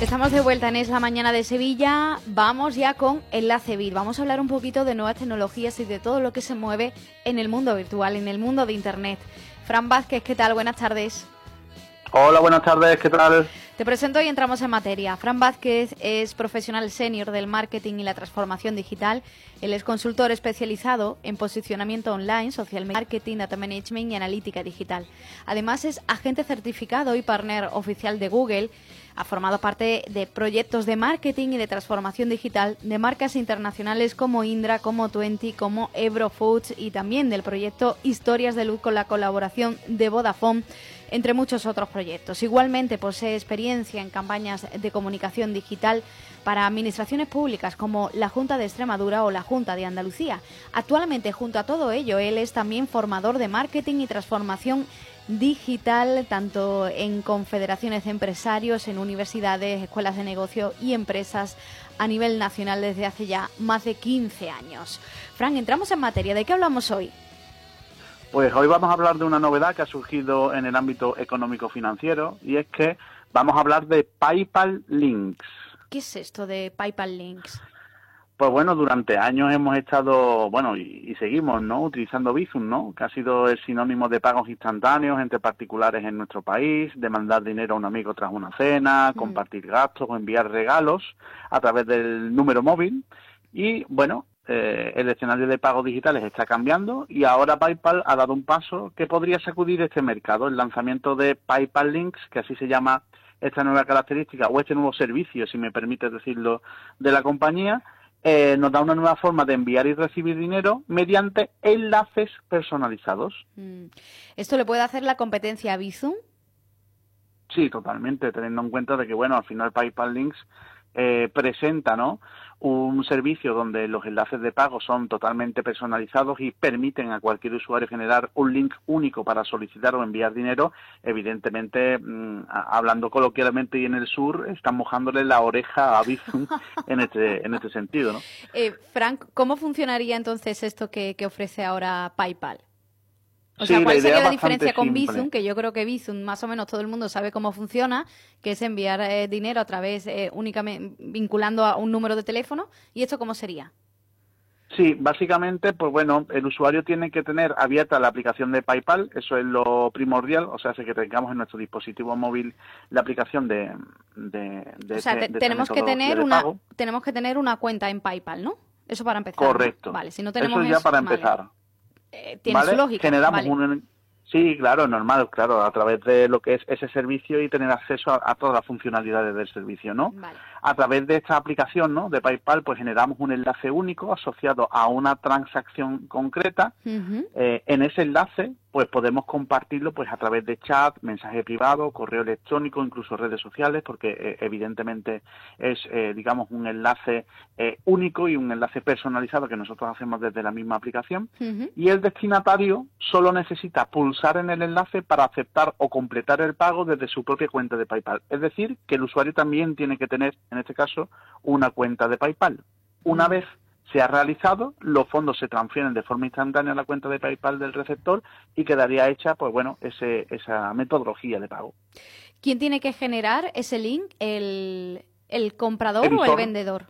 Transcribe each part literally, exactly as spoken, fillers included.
Estamos de vuelta en Es la Mañana de Sevilla. Vamos ya con Enlace Bit. Vamos a hablar un poquito de nuevas tecnologías y de todo lo que se mueve en el mundo virtual, en el mundo de Internet. Fran Vázquez, ¿qué tal? Buenas tardes. Hola, buenas tardes, ¿qué tal? Te presento y entramos en materia. Fran Vázquez es profesional senior del marketing y la transformación digital. Él es consultor especializado en posicionamiento online, social marketing, data management y analítica digital. Además es agente certificado y partner oficial de Google. Ha formado parte de proyectos de marketing y de transformación digital de marcas internacionales como Indra, como Twenty, como Ebro Foods y también del proyecto Historias de Luz con la colaboración de Vodafone, entre muchos otros proyectos. Igualmente posee experiencia en campañas de comunicación digital para administraciones públicas como la Junta de Extremadura o la Junta de Andalucía. Actualmente, junto a todo ello, él es también formador de marketing y transformación digital, tanto en confederaciones de empresarios, en universidades, escuelas de negocio y empresas a nivel nacional desde hace ya más de quince años. Fran, entramos en materia. ¿De qué hablamos hoy? Pues hoy vamos a hablar de una novedad que ha surgido en el ámbito económico-financiero y es que vamos a hablar de PayPal Links. ¿Qué es esto de PayPal Links? Pues bueno, durante años hemos estado, bueno, y, y seguimos, ¿no?, utilizando Bizum, ¿no?, que ha sido el sinónimo de pagos instantáneos entre particulares en nuestro país, de mandar dinero a un amigo tras una cena, mm. compartir gastos o enviar regalos a través del número móvil. Y bueno, eh, el escenario de pagos digitales está cambiando y ahora PayPal ha dado un paso que podría sacudir este mercado, el lanzamiento de PayPal Links, que así se llama esta nueva característica o este nuevo servicio, si me permites decirlo, de la compañía. Eh, nos da una nueva forma de enviar y recibir dinero mediante enlaces personalizados. Mm. ¿Esto le puede hacer la competencia a Bizum? Sí, totalmente, teniendo en cuenta de que, bueno, al final PayPal Links eh, presenta, ¿no?, un servicio donde los enlaces de pago son totalmente personalizados y permiten a cualquier usuario generar un link único para solicitar o enviar dinero. Evidentemente, mmm, hablando coloquialmente y en el sur, están mojándole la oreja a Bizum en este en este sentido, ¿no? Eh, Frank, ¿cómo funcionaría entonces esto que, que ofrece ahora PayPal? O sea, sí, ¿cuál la sería la diferencia con simple. Bizum? Que yo creo que Bizum más o menos todo el mundo sabe cómo funciona, que es enviar eh, dinero a través, eh, únicamente vinculando a un número de teléfono. ¿Y esto cómo sería? Sí, básicamente, pues bueno, el usuario tiene que tener abierta la aplicación de PayPal, eso es lo primordial, o sea, hace que tengamos en nuestro dispositivo móvil la aplicación de, de, de O sea, este, te, de tenemos este que tener una pago. tenemos que tener una cuenta en PayPal, ¿no? Eso para empezar. Correcto. ¿No? Vale, si no tenemos eso ya eso, para vale. empezar. Eh, tiene ¿Vale? su lógica. Generamos vale. un... Sí, claro, normal, claro, a través de lo que es ese servicio y tener acceso a, a todas las funcionalidades del servicio, ¿no? Vale. A través de esta aplicación, ¿no?, de PayPal, pues generamos un enlace único asociado a una transacción concreta. Uh-huh. Eh, en ese enlace, pues podemos compartirlo pues a través de chat, mensaje privado, correo electrónico, incluso redes sociales, porque eh, evidentemente es, eh, digamos, un enlace eh, único y un enlace personalizado que nosotros hacemos desde la misma aplicación. Uh-huh. Y el destinatario solo necesita pulsar en el enlace para aceptar o completar el pago desde su propia cuenta de PayPal. Es decir, que el usuario también tiene que tener, en este caso, una cuenta de PayPal. Una uh-huh. vez se ha realizado, los fondos se transfieren de forma instantánea a la cuenta de PayPal del receptor y quedaría hecha, pues bueno, ese, esa metodología de pago. ¿Quién tiene que generar ese link? ¿El, el comprador el o el vendedor?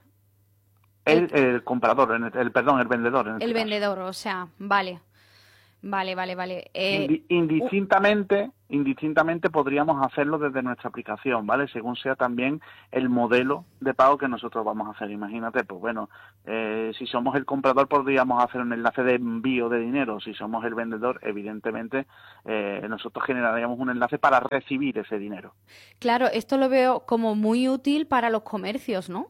El, el, el comprador, el, el perdón, el vendedor. En este el caso. vendedor, o sea, vale. Vale, vale, vale. Eh, Indistintamente, uh, indistintamente podríamos hacerlo desde nuestra aplicación, ¿vale? Según sea también el modelo de pago que nosotros vamos a hacer. Imagínate, pues bueno, eh, si somos el comprador podríamos hacer un enlace de envío de dinero. Si somos el vendedor, evidentemente, eh, nosotros generaríamos un enlace para recibir ese dinero. Claro, esto lo veo como muy útil para los comercios, ¿no?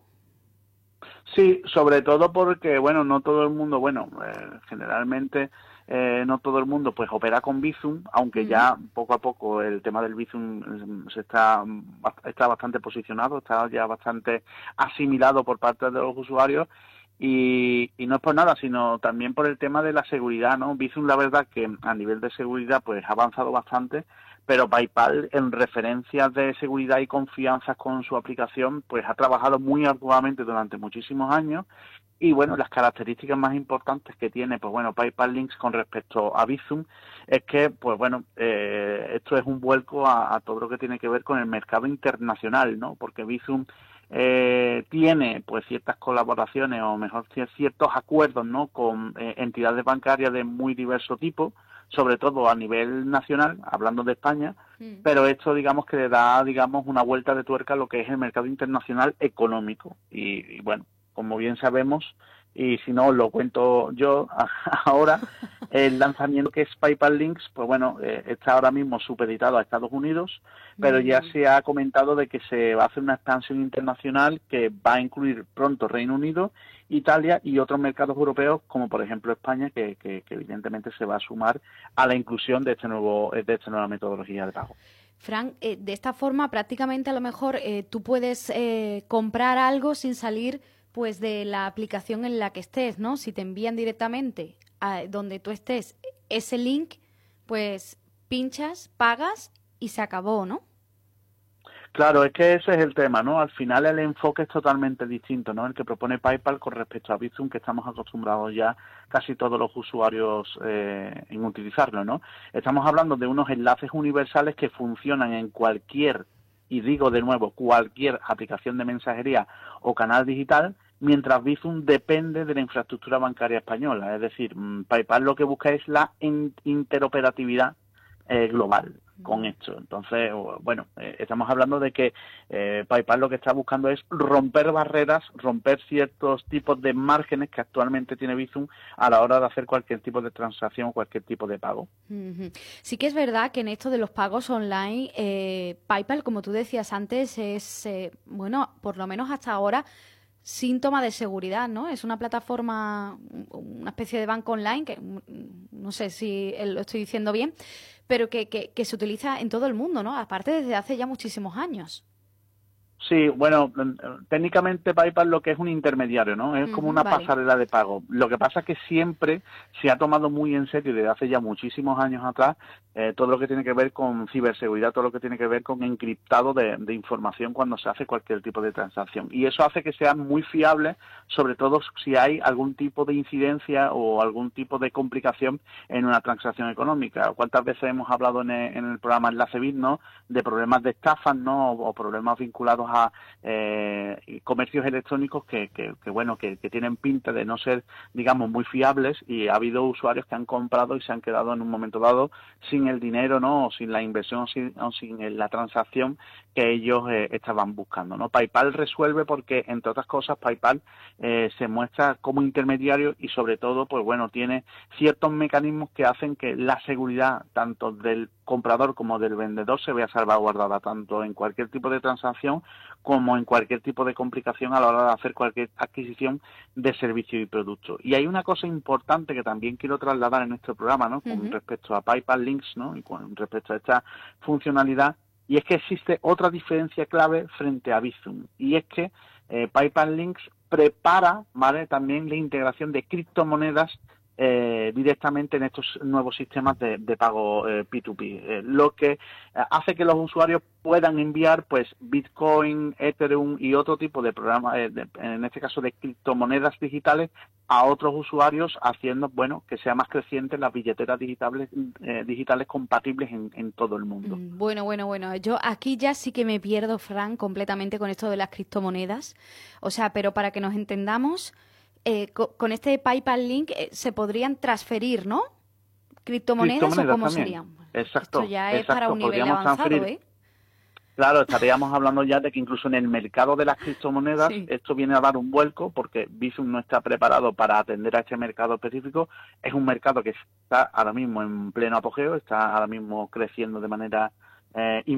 Sí, sobre todo porque, bueno, no todo el mundo, bueno, eh, generalmente... Eh, no todo el mundo pues opera con Bizum, aunque uh-huh. ya poco a poco el tema del Bizum se está está bastante posicionado, está ya bastante asimilado por parte de los usuarios y, y no es por nada, sino también por el tema de la seguridad, ¿no? Bizum, la verdad que a nivel de seguridad pues ha avanzado bastante, pero PayPal, en referencias de seguridad y confianza con su aplicación, pues ha trabajado muy arduamente durante muchísimos años. Y bueno, las características más importantes que tiene, pues bueno, PayPal Links con respecto a Bizum es que, pues bueno, eh, esto es un vuelco a, a todo lo que tiene que ver con el mercado internacional, ¿no? Porque Bizum eh, tiene, pues, ciertas colaboraciones o mejor ciertos acuerdos, ¿no? Con eh, entidades bancarias de muy diverso tipo, sobre todo a nivel nacional, hablando de España, mm. pero esto, digamos, que le da, digamos, una vuelta de tuerca a lo que es el mercado internacional económico. Y, y bueno, como bien sabemos, y si no, lo cuento yo ahora, el lanzamiento que es PayPal Links, pues bueno, eh, está ahora mismo supeditado a Estados Unidos, pero ya se ha comentado de que se va a hacer una expansión internacional que va a incluir pronto Reino Unido, Italia y otros mercados europeos, como por ejemplo España, que, que, que evidentemente se va a sumar a la inclusión de este nuevo de esta nueva metodología de pago. Fran, eh, de esta forma prácticamente a lo mejor eh, tú puedes eh, comprar algo sin salir pues de la aplicación en la que estés, ¿no? Si te envían directamente a donde tú estés ese link, pues pinchas, pagas y se acabó, ¿no? Claro, es que ese es el tema, ¿no? Al final el enfoque es totalmente distinto, ¿no? El que propone PayPal con respecto a Bizum, que estamos acostumbrados ya casi todos los usuarios eh, en utilizarlo, ¿no? Estamos hablando de unos enlaces universales que funcionan en cualquier, y digo de nuevo, cualquier aplicación de mensajería o canal digital, mientras Bizum depende de la infraestructura bancaria española. Es decir, PayPal lo que busca es la interoperatividad eh, global con esto. Entonces, bueno, eh, estamos hablando de que eh, PayPal lo que está buscando es romper barreras, romper ciertos tipos de márgenes que actualmente tiene Bizum a la hora de hacer cualquier tipo de transacción o cualquier tipo de pago. Uh-huh. Sí que es verdad que en esto de los pagos online, eh, PayPal, como tú decías antes, es, eh, bueno, por lo menos hasta ahora, síntoma de seguridad, ¿no? Es una plataforma, una especie de banco online, que no sé si lo estoy diciendo bien, pero que, que, que se utiliza en todo el mundo, ¿no? Aparte desde hace ya muchísimos años. Sí, bueno, técnicamente PayPal lo que es un intermediario, ¿no? Es como una vale. pasarela de pago. Lo que pasa es que siempre se ha tomado muy en serio desde hace ya muchísimos años atrás eh, todo lo que tiene que ver con ciberseguridad, todo lo que tiene que ver con encriptado de, de información cuando se hace cualquier tipo de transacción. Y eso hace que sean muy fiables, sobre todo si hay algún tipo de incidencia o algún tipo de complicación en una transacción económica. ¿Cuántas veces hemos hablado en el, en el programa Enlace Bit, ¿no? De problemas de estafas, ¿no? O, o problemas vinculados a eh, comercios electrónicos que, que, que bueno, que, que tienen pinta de no ser, digamos, muy fiables, y ha habido usuarios que han comprado y se han quedado en un momento dado sin el dinero, ¿no? O sin la inversión o sin, o sin la transacción que ellos eh, estaban buscando, ¿no? PayPal resuelve porque, entre otras cosas, PayPal eh, se muestra como intermediario y, sobre todo, pues bueno, tiene ciertos mecanismos que hacen que la seguridad tanto del comprador como del vendedor se vea salvaguardada, tanto en cualquier tipo de transacción como en cualquier tipo de complicación a la hora de hacer cualquier adquisición de servicio y producto. Y hay una cosa importante que también quiero trasladar en nuestro programa, ¿no? Con uh-huh. respecto a PayPal Links, ¿no? Y con respecto a esta funcionalidad, y es que existe otra diferencia clave frente a Bizum, y es que eh, PayPal Links prepara, ¿vale?, también la integración de criptomonedas Eh, directamente en estos nuevos sistemas de, de pago eh, P dos P, eh, lo que eh, hace que los usuarios puedan enviar pues Bitcoin, Ethereum y otro tipo de programas, eh, de, en este caso de criptomonedas digitales, a otros usuarios, haciendo bueno que sea más creciente las billeteras digitales eh, digitales compatibles en, en todo el mundo. Bueno, bueno, bueno, yo aquí ya sí que me pierdo, Fran, completamente con esto de las criptomonedas, o sea, pero para que nos entendamos, Eh, co- con este PayPal Link eh, se podrían transferir, ¿no? ¿Criptomonedas, ¿Criptomonedas o cómo también? serían? Exacto. Esto ya es exacto, para un nivel avanzado, transferir. ¿eh? Claro, estaríamos hablando ya de que incluso en el mercado de las criptomonedas sí. esto viene a dar un vuelco, porque Bizum no está preparado para atender a este mercado específico. Es un mercado que está ahora mismo en pleno apogeo, está ahora mismo creciendo de manera eh,